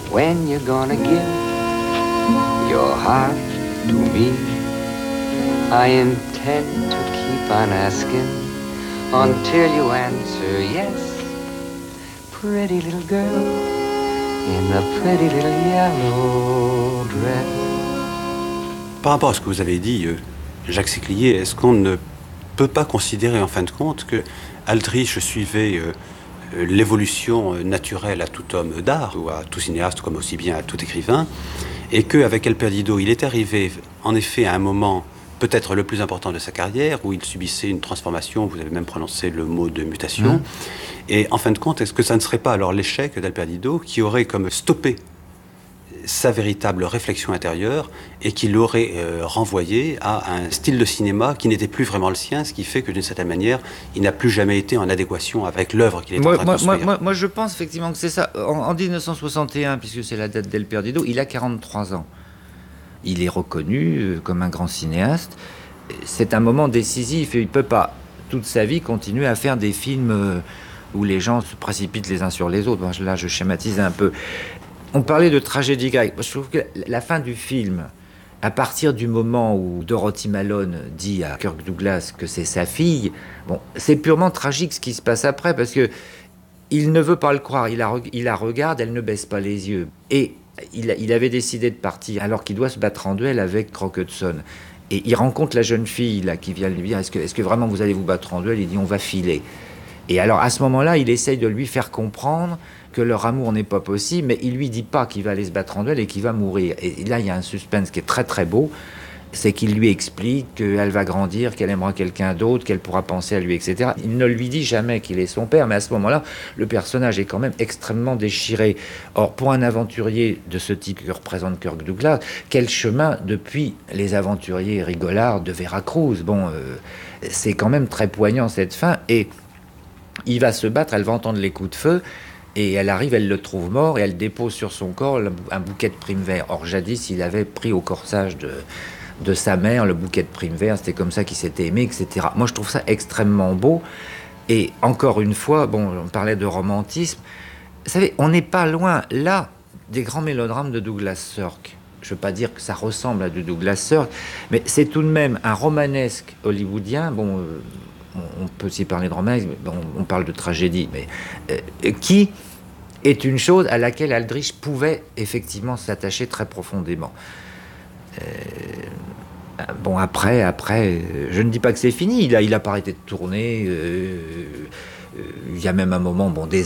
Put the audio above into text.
when you're gonna give your heart to me. I intend to keep on asking until you answer yes. Pretty little girl in the pretty little yellow dress. Par rapport à ce que vous avez dit, Jacques Séclier, est-ce qu'on ne peut pas considérer en fin de compte que Aldrich suivait l'évolution naturelle à tout homme d'art, ou à tout cinéaste comme aussi bien à tout écrivain, et qu'avec El Perdido, il est arrivé en effet à un moment peut-être le plus important de sa carrière, où il subissait une transformation, vous avez même prononcé le mot de mutation, et en fin de compte, est-ce que ça ne serait pas alors l'échec d'El Perdido qui aurait comme stoppé sa véritable réflexion intérieure et qui l'aurait renvoyé à un style de cinéma qui n'était plus vraiment le sien, ce qui fait que d'une certaine manière, il n'a plus jamais été en adéquation avec l'œuvre qu'il est en train de construire. Moi, je pense effectivement que c'est ça. En 1961, puisque c'est la date d'El Perdido, il a 43 ans. Il est reconnu comme un grand cinéaste. C'est un moment décisif et il ne peut pas, toute sa vie, continuer à faire des films où les gens se précipitent les uns sur les autres. Là, je schématise un peu. On parlait de tragédie grecque. Je trouve que la fin du film, à partir du moment où Dorothy Malone dit à Kirk Douglas que c'est sa fille, bon, c'est purement tragique ce qui se passe après, parce que il ne veut pas le croire. Il la regarde, elle ne baisse pas les yeux. Et il avait décidé de partir alors qu'il doit se battre en duel avec Rock Hudson. Et il rencontre la jeune fille là, qui vient lui dire est-ce que vraiment vous allez vous battre en duel? Il dit on va filer. Et alors à ce moment-là, il essaye de lui faire comprendre que leur amour n'est pas possible, mais il lui dit pas qu'il va aller se battre en duel et qu'il va mourir. Et là, il y a un suspense qui est très très beau, c'est qu'il lui explique qu'elle va grandir, qu'elle aimera quelqu'un d'autre, qu'elle pourra penser à lui, etc. Il ne lui dit jamais qu'il est son père, mais à ce moment-là, le personnage est quand même extrêmement déchiré. Or, pour un aventurier de ce type que représente Kirk Douglas, quel chemin depuis les aventuriers rigolards de Veracruz. Bon, c'est quand même très poignant cette fin, et il va se battre, elle va entendre les coups de feu, et elle arrive, elle le trouve mort, et elle dépose sur son corps un bouquet de primes verts. Or, jadis, il avait pris au corsage de sa mère le bouquet de primes verts, c'était comme ça qu'il s'était aimé, etc. Moi, je trouve ça extrêmement beau. Et encore une fois, bon, on parlait de romantisme. Vous savez, on n'est pas loin, là, des grands mélodrames de Douglas Sirk. Je ne veux pas dire que ça ressemble à du Douglas Sirk, mais c'est tout de même un romanesque hollywoodien. Bon, on peut aussi parler de romanesque, bon, on parle de tragédie, mais qui est une chose à laquelle Aldrich pouvait effectivement s'attacher très profondément. Bon, après, je ne dis pas que c'est fini. Il a pas arrêté de tourner. Il y a même un moment, bon, des